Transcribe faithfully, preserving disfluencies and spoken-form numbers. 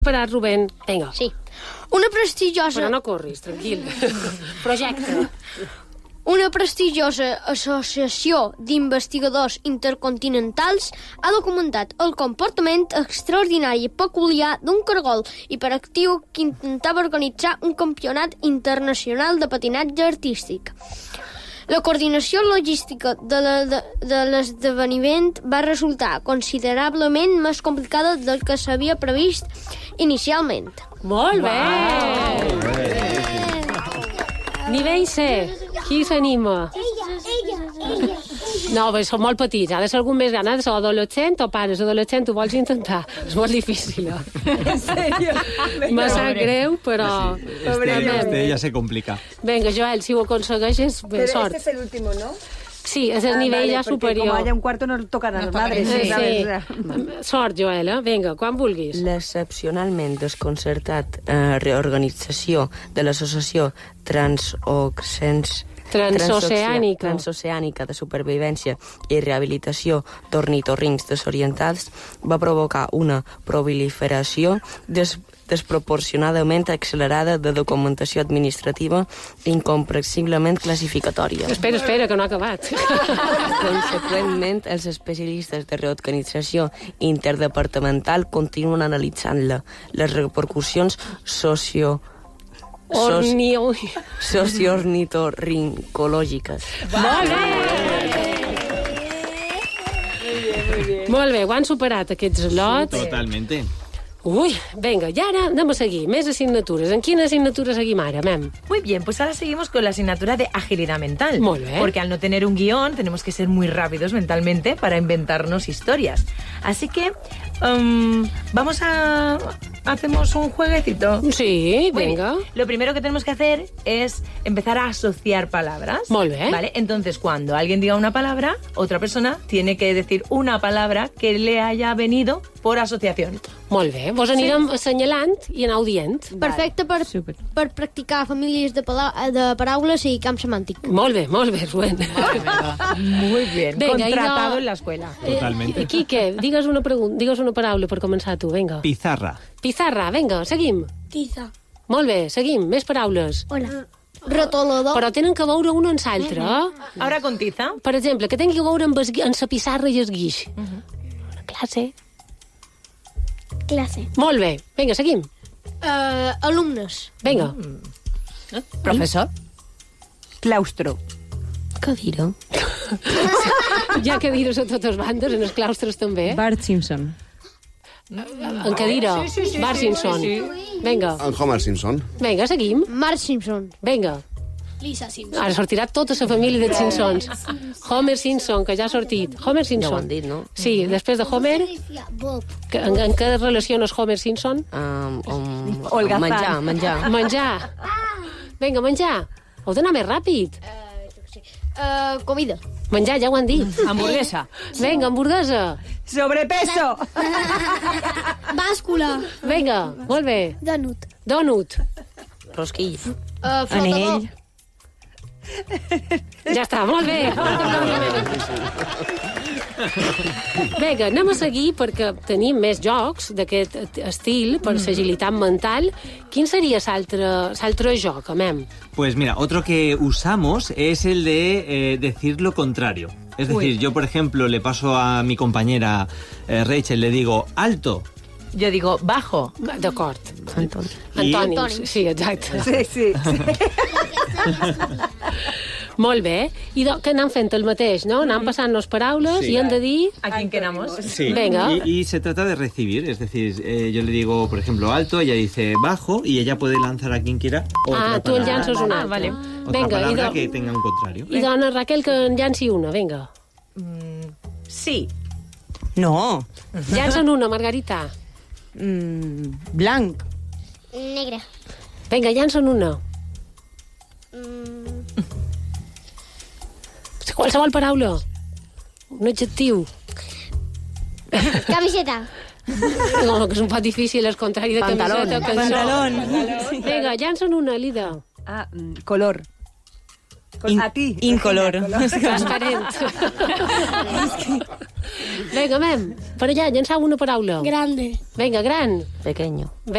Parar, Rubén. Vinga. Sí. Una prestigiosa... Però no corris, tranquil. Projecte. Una prestigiosa associació d'investigadors intercontinentals ha documentat el comportament extraordinari i peculiar d'un cargol hiperactiu que intentava organitzar un campionat internacional de patinatge artístic. La coordinació logística de, la, de, de l'esdeveniment va resultar considerablement més complicada del que s'havia previst inicialment. Molt bé! Wow. Nivell C. Qui s'anima? Ella, ella, ella. No, però són molt petits. Ha de ser algun més gran. Ha de ser adolescent o pares adolescent. Ho vols intentar? És molt difícil. En serio? Me sap greu, però... Sí, este, este ya se complica. Vinga, Joel, si ho aconsegueixes, bé, Pero sort. este es el último, ¿no? Sí, és el Ah, nivell vale, ja porque superior. como haya un cuarto nos tocan a las madres. Sí, ¿sabes? sí. Sort, Joel, eh? Vinga, quan vulguis. L'excepcionalment desconcertat eh, reorganització de l'Associació Transoccens... Transoceànica. Transoceànica de Supervivència i Rehabilitació d'Ornitorrincs Desorientats va provocar una proliferació des desproporcionadament accelerada de documentació administrativa incomprensiblement classificatòria. Espera, espera, que no ha acabat. Conseqüentment, els especialistes de reorganització interdepartamental continuen analitzant-la. Les repercussions socio... Ornio... socioornitorrincològiques. Molt bé! Molt bé, ho han superat aquests lots. Totalmente. Uy, venga, y ahora anem a seguir. Més asignatures. En quina assignatura seguim ara, mem? Muy bien, pues ahora seguimos con la asignatura de agilidad mental. Muy bien. Porque al no tener un guión tenemos que ser muy rápidos mentalmente para inventarnos historias. Así que um, vamos a... ¿Hacemos un jueguecito? Sí, Muy venga. bien. Lo primero que tenemos que hacer es empezar a asociar palabras. Muy bien. ¿Vale? Entonces, cuando alguien diga una palabra, otra persona tiene que decir una palabra que le haya venido por asociación. Molt bé, vos anirem sí. assenyalant i anau dient. Perfecte per, per practicar famílies de, de paraules i camp semàntic. Molt bé, molt bé, Rubén. Muy bien. Venga, Contratado jo... en la escuela. Eh, Totalmente. Quique, digues una, pregunta, digues una paraula per començar tu, vinga. Pizarra. Pizarra, vinga, seguim. Tiza. Molt bé, seguim, més paraules. Hola. Retolador. Però tenen que veure una amb l'altra. Eh? Ahora con tiza. Per exemple, que tingui que veure amb, el, amb la pissarra i el guix. Uh -huh. Una classe. Clase. Molt bé, vinga, seguim. Uh, alumnes. Vinga. Mm. Profesor. Claustro. Cadira. Hi ha cadires a totes bandes, en els claustres també. Bart Simpson. En cadira. Sí, sí, sí, Bart sí, Simpson. sí, Vinga. En Homer Simpson. Vinga, seguim. Marge Simpson. Vinga. Lisa Simpson. Ara sortirà tota la família dels Simpsons. Homer Simpson, que ja ha sortit. Homer Ja ho Simpson. han dit, no? Sí, després de Homer, Bob. que, en, en què relaciones Homer Simpson? Um, um, Holgazán. menjar, menjar. Menjar. Vinga, menjar. Heu d'anar més ràpid. Uh, comida. Menjar, ja ho han dit. Hamburguesa. Vinga, hamburguesa. Sobrepeso. Bàscula. Vinga, molt bé. Donut. Donut. Rosquill. Uh, flotador. Anell. Ja està, molt bé. Vinga, anem a seguir perquè tenim més jocs d'aquest estil per l'agilitat mental. Quin seria l'altre joc, amem? Pues mira, otro que usamos es el de eh, decir lo contrario. Es decir, yo, por ejemplo, le paso a mi compañera eh, Rachel, le digo, alto. Yo digo bajo. D'acord. Antoni. Antònims, sí, exacte. Sí, sí. sí. Molt bé. I do, que anem fent el mateix, no? Anem passant-nos paraules Sí. i hem de dir... A quien queramos. Sí. Venga. Y, y se trata de recibir, es decir, eh, yo le digo, por ejemplo, alto, ella dice bajo, y ella puede lanzar a quien quiera otra Ah, tu en palabra. llances una Ah, altra. vale. Otra Vinga, i, palabra do... que tenga un contrario. i dona Raquel que en llanci una, vinga. Mm, sí. No. Llancen una, Margarita. Mm, blanc. Negra. Vinga, llancen una. Mm, Qualsevol paraula. Un adjectiu. camiseta. No, que és un poc difícil, el contrari de Pantalón. camiseta. Que Pantalón. Vinga, llancen una, Lida. Ah, mm, color. In, a ti. incolor. Transparent. Vinga, mem, per allà, llançau una paraula. Grande. Vinga, gran. Pequeño.